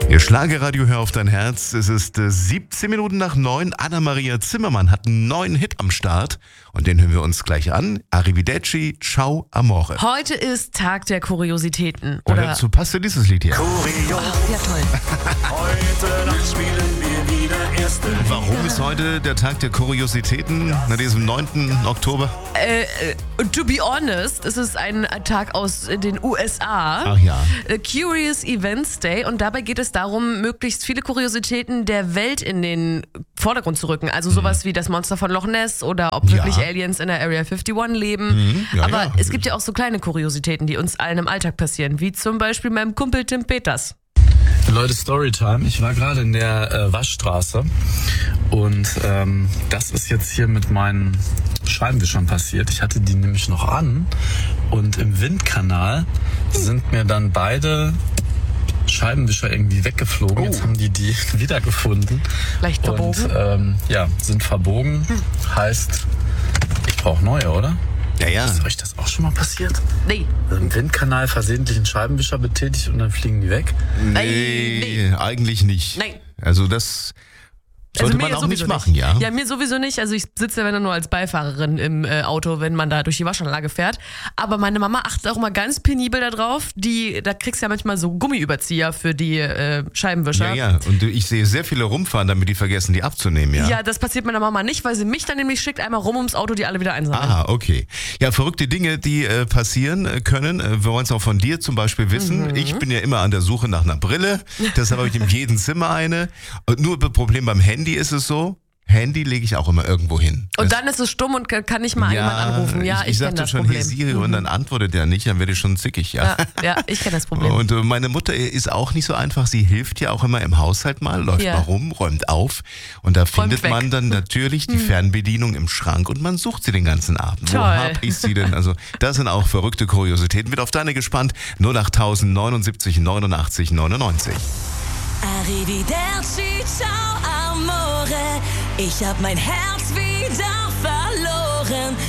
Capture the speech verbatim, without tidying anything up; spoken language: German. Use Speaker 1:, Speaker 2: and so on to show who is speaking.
Speaker 1: Ihr Schlagerradio, hör auf dein Herz. Es ist äh, siebzehn Minuten nach neun. Anna-Maria Zimmermann hat einen neuen Hit am Start. Und den hören wir uns gleich an. Arrivederci, ciao, amore.
Speaker 2: Heute ist Tag der Kuriositäten.
Speaker 1: Ja,
Speaker 2: Oder?
Speaker 1: dazu passt ja dieses Lied hier.
Speaker 3: Kurios.
Speaker 2: Oh, ja, toll.
Speaker 3: Heute Nacht spielen wir wieder erste Liga.
Speaker 1: Warum ist heute der Tag der Kuriositäten, nach diesem neunten Oktober?
Speaker 2: Äh, äh, to be honest, es ist ein Tag aus den U S A.
Speaker 1: Ach ja.
Speaker 2: Äh, Curious Events Day. Und dabei geht es darum, möglichst viele Kuriositäten der Welt in den Vordergrund zu rücken. Also sowas wie das Monster von Loch Ness oder ob
Speaker 1: Ja.
Speaker 2: wirklich Aliens in der Area einundfünfzig leben.
Speaker 1: Mhm. Ja,
Speaker 2: Aber
Speaker 1: ja.
Speaker 2: es gibt ja auch so kleine Kuriositäten, die uns allen im Alltag passieren. Wie zum Beispiel meinem Kumpel Tim Peters.
Speaker 4: Leute, Storytime. Ich war gerade in der äh, Waschstraße und ähm, das ist jetzt hier mit meinen Scheibenwischern passiert. Ich hatte die nämlich noch an und im Windkanal sind mir dann beide Scheibenwischer irgendwie weggeflogen.
Speaker 1: Oh.
Speaker 4: Jetzt haben die die wiedergefunden.
Speaker 2: Leicht verbogen.
Speaker 4: Und ähm, ja, sind verbogen. Heißt, ich brauche neue, oder?
Speaker 1: Ja, ja.
Speaker 4: Ist euch das auch schon mal passiert?
Speaker 2: Nee.
Speaker 4: Also im Windkanal versehentlich einen Scheibenwischer betätigt und dann fliegen die weg?
Speaker 1: Nee, eigentlich nicht.
Speaker 2: Nein.
Speaker 1: Also das sollte
Speaker 2: mir
Speaker 1: man auch
Speaker 2: sowieso
Speaker 1: nicht machen, ja?
Speaker 2: Ja, mir sowieso nicht. Also ich sitze ja wenn dann nur als Beifahrerin im äh, Auto, wenn man da durch die Waschanlage fährt. Aber meine Mama achtet auch immer ganz penibel darauf. Die, da kriegst du ja manchmal so Gummiüberzieher für die äh, Scheibenwischer.
Speaker 1: Ja, ja. Und ich sehe sehr viele rumfahren, damit die vergessen, die abzunehmen, ja?
Speaker 2: Ja, das passiert meiner Mama nicht, weil sie mich dann nämlich schickt, einmal rum ums Auto, die alle wieder einsammeln.
Speaker 1: Aha, okay. Ja, verrückte Dinge, die äh, passieren äh, können. Äh, wir wollen es auch von dir zum Beispiel wissen.
Speaker 2: Mhm.
Speaker 1: Ich bin ja immer an der Suche nach einer Brille. Deshalb habe ich in jedem Zimmer eine. Und nur das Problem beim Handy ist es so, Handy lege ich auch immer irgendwo hin.
Speaker 2: Und dann ist es stumm und kann nicht mal jemand anrufen. Ja, ich,
Speaker 1: ich
Speaker 2: kenne
Speaker 1: sagte
Speaker 2: das
Speaker 1: schon,
Speaker 2: Problem.
Speaker 1: hey Siri, und dann antwortet der nicht, dann werde ich schon zickig, ja.
Speaker 2: Ja, ja, ich kenne das Problem.
Speaker 1: Und äh, meine Mutter ist auch nicht so einfach. Sie hilft ja auch immer im Haushalt mal, läuft
Speaker 2: Ja.
Speaker 1: mal rum, räumt auf. Und da findet
Speaker 2: weg.
Speaker 1: man dann natürlich die Fernbedienung im Schrank und man sucht sie den ganzen Abend. Wo
Speaker 2: Toll.
Speaker 1: hab ich sie denn? Also das sind auch verrückte Kuriositäten. Wird auf deine gespannt. null acht neunundsiebzig neunundachtzig neunundneunzig.
Speaker 5: Arrivederci, ciao amore. Ich hab mein Herz wieder verloren.